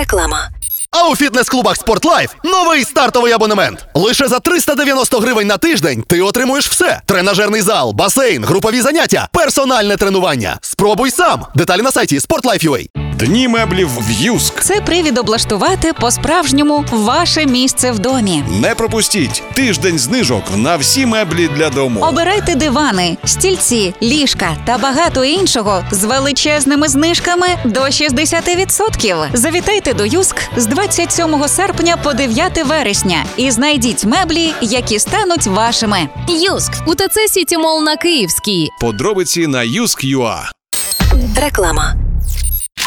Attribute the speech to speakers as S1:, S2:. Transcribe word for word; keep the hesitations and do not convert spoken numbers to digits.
S1: Реклама.
S2: А у фітнес-клубах «Спортлайф» новий стартовий абонемент. Лише за триста дев'яносто гривень на тиждень ти отримуєш все. Тренажерний зал, басейн, групові заняття, персональне тренування. Спробуй сам. Деталі на сайті спортлайф.ua.
S3: Дні меблів в Юск.
S4: Це привід облаштувати по-справжньому ваше місце в домі.
S3: Не пропустіть тиждень знижок на всі меблі для дому.
S4: Обирайте дивани, стільці, ліжка та багато іншого з величезними знижками до шістдесят відсотків. Завітайте до Юск з двадцять сьомого серпня по дев'яте вересня і знайдіть меблі, які стануть вашими.
S5: Юск. У ТЦ Сіті Молл на Київській.
S3: Подробиці на юск точка ю а.
S1: Реклама.